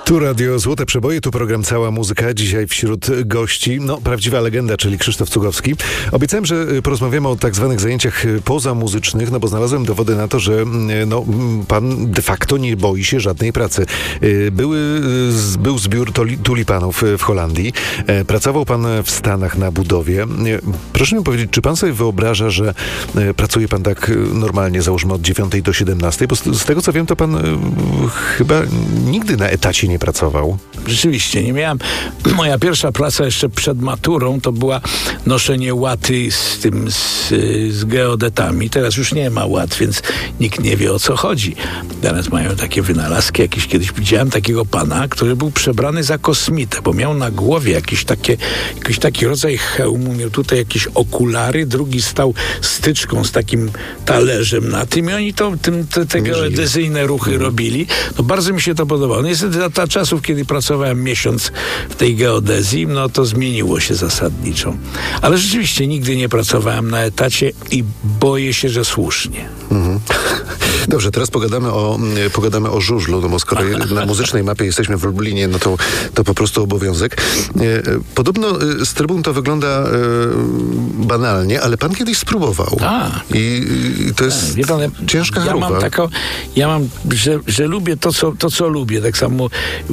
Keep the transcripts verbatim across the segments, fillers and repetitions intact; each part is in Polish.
Tu Radio Złote Przeboje, tu program Cała Muzyka. Dzisiaj wśród gości, no prawdziwa legenda, czyli Krzysztof Cugowski. Obiecałem, że porozmawiamy o tak zwanych zajęciach pozamuzycznych, no bo znalazłem dowody na to, że no, pan de facto nie boi się żadnej pracy. Były, był zbiór tulipanów w Holandii. Pracował pan w Stanach na budowie. Proszę mi powiedzieć, czy pan sobie wyobraża, że pracuje pan tak normalnie, załóżmy od dziewiątej do siedemnastej? Bo z, z tego co wiem, to pan chyba nigdy na etacie nie pracował. Rzeczywiście, nie miałem. Moja pierwsza praca jeszcze przed maturą to była noszenie łaty z tym, z, z geodetami. Teraz już nie ma łat, więc nikt nie wie, o co chodzi. Teraz mają takie wynalazki. Jakieś kiedyś widziałem takiego pana, który był przebrany za kosmitę, bo miał na głowie jakieś takie, jakiś taki rodzaj hełmu, miał tutaj jakieś okulary, drugi stał styczką z takim talerzem na tym i oni to, tym, te, te geodezyjne ruchy mhm. robili. No bardzo mi się to podobało. No niestety za ta czasów, kiedy pracowałem miesiąc w tej geodezji, no to zmieniło się zasadniczo. Ale rzeczywiście nigdy nie pracowałem na etacie i boję się, że słusznie. Mhm. Dobrze, teraz pogadamy o, pogadamy o żużlu, no bo skoro na muzycznej mapie jesteśmy w Lublinie, no to, to po prostu obowiązek. Podobno z trybun to wygląda e, banalnie, ale pan kiedyś spróbował. A, I, i to jest wie pan, ciężka ja choroba. Mam taką, ja mam, że, że lubię to co, to, co lubię. Tak samo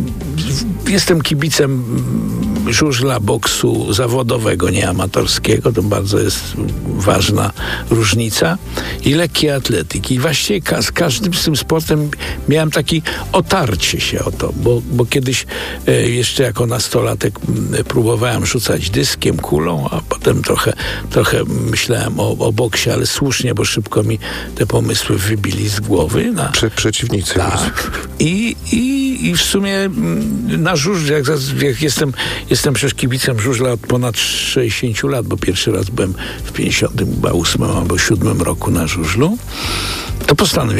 jestem kibicem żużla, boksu zawodowego, nie amatorskiego. To bardzo jest ważna różnica. I lekkiej atletyki. I właściwie ka- z każdym z tym sportem miałem takie otarcie się o to, bo, bo kiedyś e, jeszcze jako nastolatek m, próbowałem rzucać dyskiem, kulą, a potem trochę, trochę myślałem o, o boksie, ale słusznie, bo szybko mi te pomysły wybili z głowy. Na, Prze- przeciwnicy. Tak. I, i, I w sumie m, na żużle, jak, jak jestem, jestem przecież kibicem żużla od ponad sześćdziesięciu lat, bo pierwszy raz byłem w pięćdziesiątym ósmym albo siódmym roku na żużlu, to postanowiłem